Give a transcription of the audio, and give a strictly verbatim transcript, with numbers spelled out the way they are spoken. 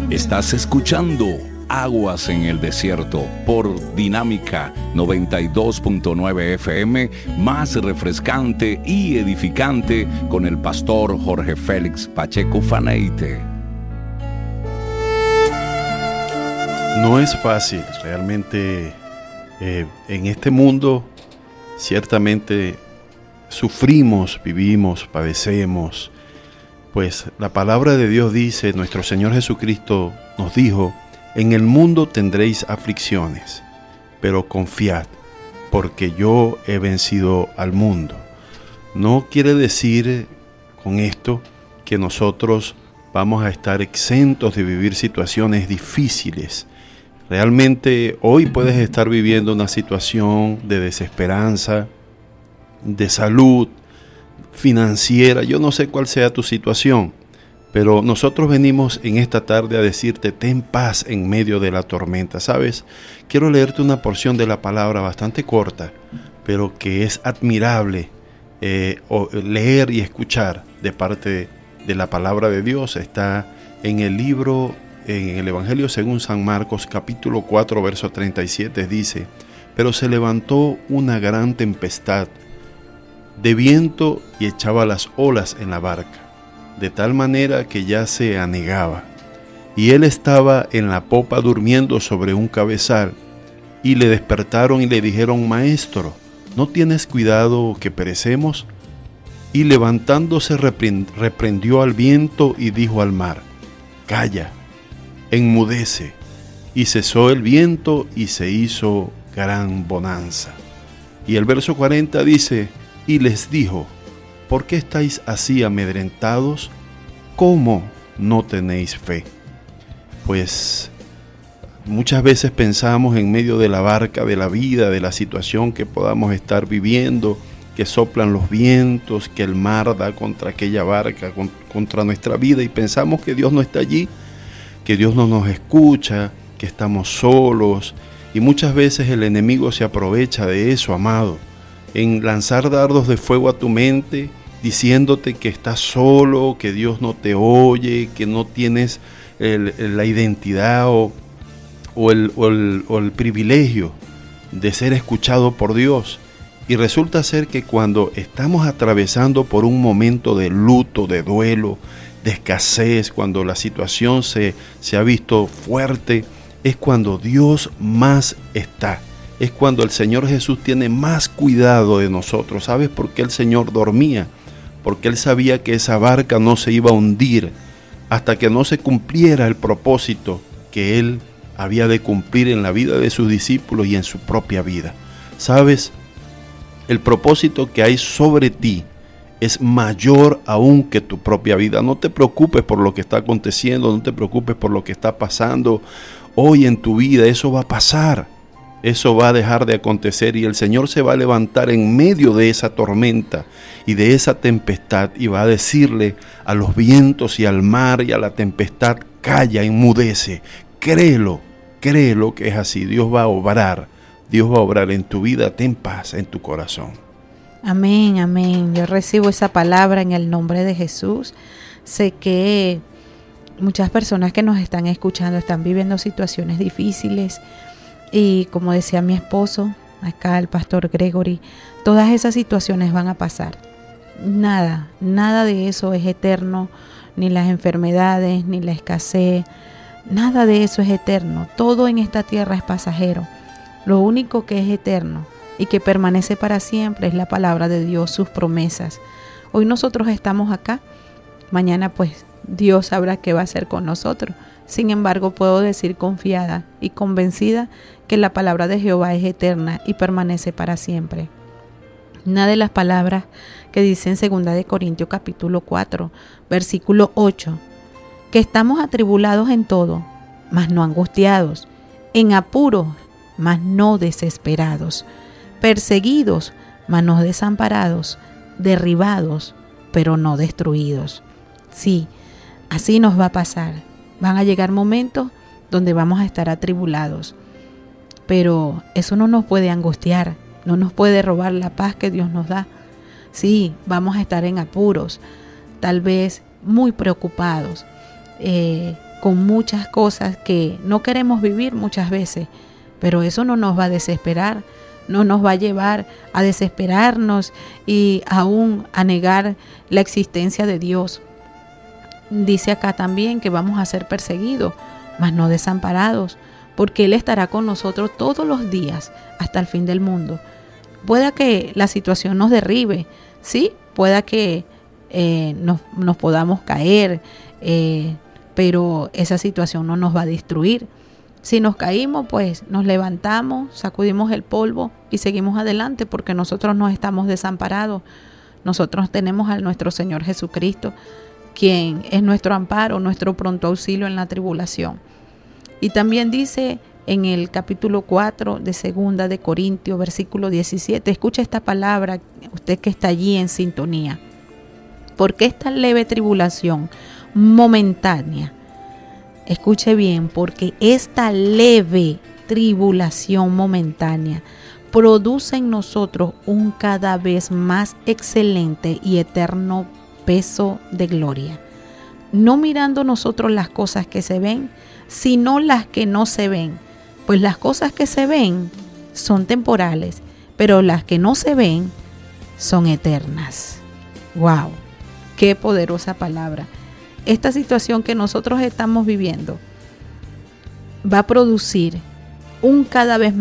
Estás escuchando Aguas en el Desierto por Dinámica noventa y dos punto nueve F M, más refrescante y edificante, con el pastor Jorge Félix Pacheco Faneite. No es fácil, realmente eh, en este mundo ciertamente sufrimos, vivimos, padecemos. Pues la palabra de Dios dice, nuestro Señor Jesucristo nos dijo: en el mundo tendréis aflicciones, pero confiad, porque yo he vencido al mundo. No quiere decir con esto que nosotros vamos a estar exentos de vivir situaciones difíciles. Realmente hoy puedes estar viviendo una situación de desesperanza, de salud, financiera, yo no sé cuál sea tu situación, pero nosotros venimos en esta tarde a decirte: ten paz en medio de la tormenta. ¿Sabes? Quiero leerte una porción de la palabra bastante corta, pero que es admirable eh, leer y escuchar de parte de la palabra de Dios. Está en el libro, en el Evangelio según San Marcos, capítulo cuatro, verso treinta y siete, dice: pero se levantó una gran tempestad de viento y echaba las olas en la barca, de tal manera que ya se anegaba. Y él estaba en la popa durmiendo sobre un cabezal, y le despertaron y le dijeron: Maestro, ¿no tienes cuidado que perecemos? Y levantándose reprendió al viento y dijo al mar: Calla, enmudece. Y cesó el viento y se hizo gran bonanza. Y el verso cuarenta dice: y les dijo: ¿por qué estáis así amedrentados? ¿Cómo no tenéis fe? Pues muchas veces pensamos en medio de la barca de la vida, de la situación que podamos estar viviendo, que soplan los vientos, que el mar da contra aquella barca, contra nuestra vida, y pensamos que Dios no está allí, que Dios no nos escucha, que estamos solos, y muchas veces el enemigo se aprovecha de eso, amado, en lanzar dardos de fuego a tu mente, diciéndote que estás solo, que Dios no te oye, que no tienes el, la identidad o, o, el, o, el, o el privilegio de ser escuchado por Dios. Y resulta ser que cuando estamos atravesando por un momento de luto, de duelo, de escasez, cuando la situación se, se ha visto fuerte, es cuando Dios más está. Es cuando el Señor Jesús tiene más cuidado de nosotros. ¿Sabes por qué el Señor dormía? Porque Él sabía que esa barca no se iba a hundir hasta que no se cumpliera el propósito que Él había de cumplir en la vida de sus discípulos y en su propia vida. ¿Sabes? El propósito que hay sobre ti es mayor aún que tu propia vida. No te preocupes por lo que está aconteciendo, no te preocupes por lo que está pasando hoy en tu vida. Eso va a pasar. Eso va a dejar de acontecer y el Señor se va a levantar en medio de esa tormenta y de esa tempestad y va a decirle a los vientos y al mar y a la tempestad: calla, enmudece. Créelo, créelo que es así. Dios va a obrar, Dios va a obrar en tu vida. Ten paz en tu corazón. Amén, amén. Yo recibo esa palabra en el nombre de Jesús. Sé que muchas personas que nos están escuchando están viviendo situaciones difíciles. Y como decía mi esposo, acá el pastor Gregory, todas esas situaciones van a pasar. Nada, nada de eso es eterno, ni las enfermedades, ni la escasez, nada de eso es eterno. Todo en esta tierra es pasajero. Lo único que es eterno y que permanece para siempre es la palabra de Dios, sus promesas. Hoy nosotros estamos acá, mañana pues Dios sabrá qué va a hacer con nosotros. Sin embargo, puedo decir confiada y convencida que la palabra de Jehová es eterna y permanece para siempre. Una de las palabras que dice en segunda de Corintios capítulo cuatro, versículo ocho, que estamos atribulados en todo, mas no angustiados, en apuros, mas no desesperados, perseguidos, mas no desamparados, derribados, pero no destruidos. Sí, así nos va a pasar. Van a llegar momentos donde vamos a estar atribulados, pero eso no nos puede angustiar, no nos puede robar la paz que Dios nos da. Sí, vamos a estar en apuros, tal vez muy preocupados, eh, con muchas cosas que no queremos vivir muchas veces, pero eso no nos va a desesperar, no nos va a llevar a desesperarnos y aún a negar la existencia de Dios. Dice acá también que vamos a ser perseguidos, mas no desamparados, porque Él estará con nosotros todos los días hasta el fin del mundo. Pueda que la situación nos derribe, sí, pueda que eh, nos, nos podamos caer, eh, pero esa situación no nos va a destruir. Si nos caímos, pues nos levantamos, sacudimos el polvo y seguimos adelante, porque nosotros no estamos desamparados. Nosotros tenemos a nuestro Señor Jesucristo, quien es nuestro amparo, nuestro pronto auxilio en la tribulación. Y también dice en el capítulo cuatro de Segunda de Corintios, versículo diecisiete, escucha esta palabra, usted que está allí en sintonía. Porque esta leve tribulación momentánea, escuche bien, porque esta leve tribulación momentánea produce en nosotros un cada vez más excelente y eterno peso de gloria, no mirando nosotros las cosas que se ven, sino las que no se ven, pues las cosas que se ven son temporales, pero las que no se ven son eternas. ¡Wow! ¡Qué poderosa palabra! Esta situación que nosotros estamos viviendo va a producir un cada vez más